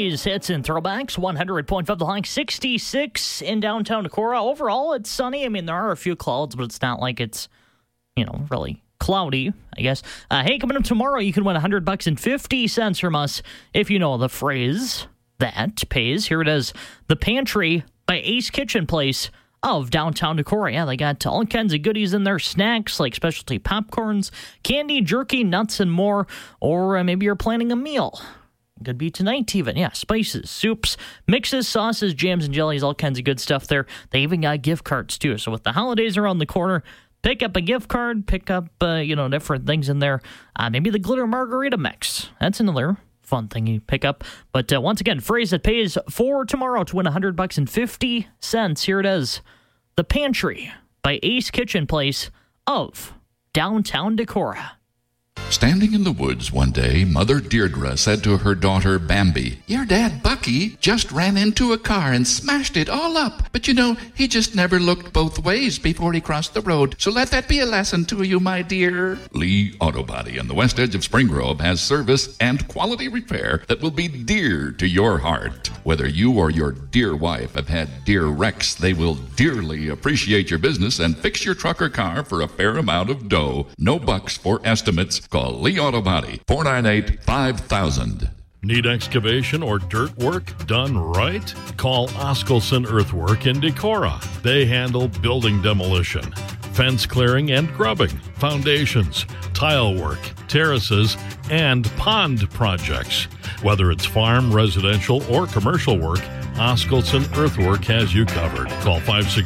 oldies, hits, and throwbacks. 100.5 The Hike, 66 in downtown Decorah. Overall, it's sunny. I mean, there are a few clouds, but it's not like it's, really cloudy, I guess. Hey, coming up tomorrow, you can win $100.50 from us if you know the phrase that pays. Here it is. The Pantry by Ace Kitchen Place of downtown Decorah. Yeah, they got all kinds of goodies in there, snacks like specialty popcorns, candy, jerky, nuts, and more. Or maybe you're planning a meal. Could be tonight even. Yeah, spices, soups, mixes, sauces, jams, and jellies, all kinds of good stuff there. They even got gift cards too. So with the holidays around the corner, pick up a gift card, pick up, different things in there. Maybe the glitter margarita mix. That's another fun thing you pick up. But once again, phrase that pays for tomorrow to win $100.50. Here it is. The Pantry by Ace Kitchen Place of downtown Decorah. Standing in the woods one day, Mother Deirdre said to her daughter Bambi, "Your dad, Bucky, just ran into a car and smashed it all up. But he just never looked both ways before he crossed the road. So let that be a lesson to you, my dear." Lee Auto Body on the west edge of Spring Grove has service and quality repair that will be dear to your heart. Whether you or your dear wife have had dear wrecks, they will dearly appreciate your business and fix your truck or car for a fair amount of dough. No bucks for estimates. Call Lee Auto Body, 498-5000. Need excavation or dirt work done right? Call Oskelson Earthwork in Decorah. They handle building demolition, fence clearing and grubbing, foundations, tile work, terraces, and pond projects. Whether it's farm, residential, or commercial work, Oskelson Earthwork has you covered. Call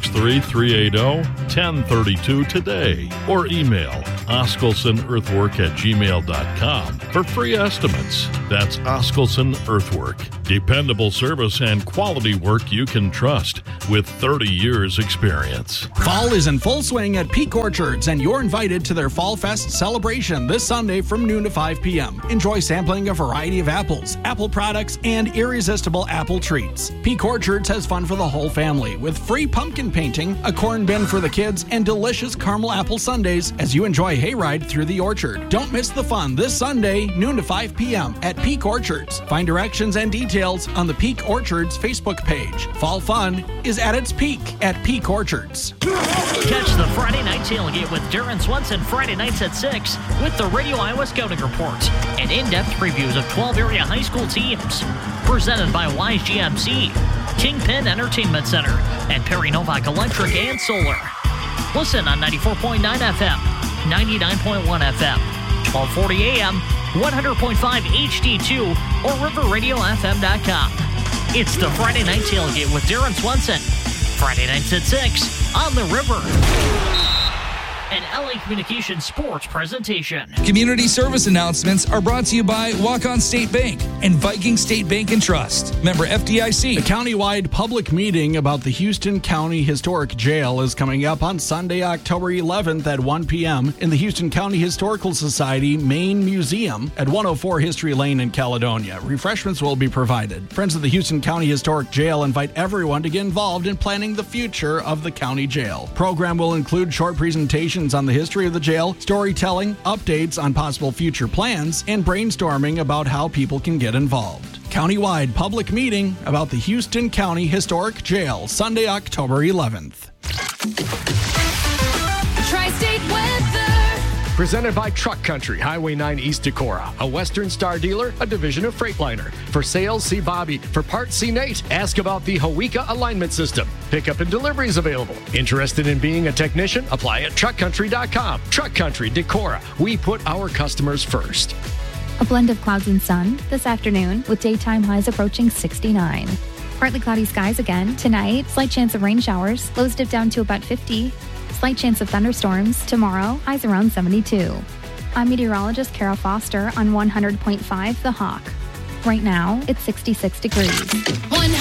563-380-1032 today or email oskelsonearthwork@gmail.com for free estimates. That's Oskelson Earthwork. Dependable service and quality work you can trust with 30 years experience. Fall is in full swing at Peak Orchards, and you're invited to their Fall Fest celebration this Sunday from noon to 5 p.m. Enjoy sampling a variety of apples, apple products, and irresistible apple treats. Peak Orchards has fun for the whole family with free pumpkin painting, a corn bin for the kids, and delicious caramel apple sundaes as you enjoy hayride through the orchard. Don't miss the fun this Sunday, noon to 5 p.m. at Peak Orchards. Find directions and details on the Peak Orchards Facebook page. Fall fun is at its peak at Peak Orchards. Catch the Friday Night Tailgate with Darren Swenson Friday nights at 6 with the Radio Iowa Scouting Report and in-depth previews of 12 area high school teams. Presented by Wise GMC, Kingpin Entertainment Center, and Perry Novak Electric and Solar. Listen on 94.9 FM, 99.1 FM, 1240 AM, 100.5 HD2, or riverradiofm.com. It's the Friday Night Tailgate with Darren Swenson. Friday nights at 6 on the River. An LA Communications sports presentation. Community service announcements are brought to you by Walk-On State Bank and Viking State Bank and Trust. Member FDIC. A countywide public meeting about the Houston County Historic Jail is coming up on Sunday, October 11th at 1 p.m. in the Houston County Historical Society Main Museum at 104 History Lane in Caledonia. Refreshments will be provided. Friends of the Houston County Historic Jail invite everyone to get involved in planning the future of the county jail. Program will include short presentations on the history of the jail, storytelling, updates on possible future plans, and brainstorming about how people can get involved. Countywide public meeting about the Houston County Historic Jail, Sunday, October 11th. Tri-State weather. Presented by Truck Country, Highway 9 East Decorah, a Western Star dealer, a division of Freightliner. For sales, see Bobby. For parts, see Nate. Ask about the Hawika alignment system. Pickup and deliveries available. Interested in being a technician? Apply at truckcountry.com. Truck Country, Decorah. We put our customers first. A blend of clouds and sun this afternoon with daytime highs approaching 69. Partly cloudy skies again tonight. Slight chance of rain showers. Lows dip down to about 50. Slight chance of thunderstorms tomorrow, highs around 72. I'm meteorologist Kara Foster on 100.5 The Hawk. Right now, it's 66 degrees. 100.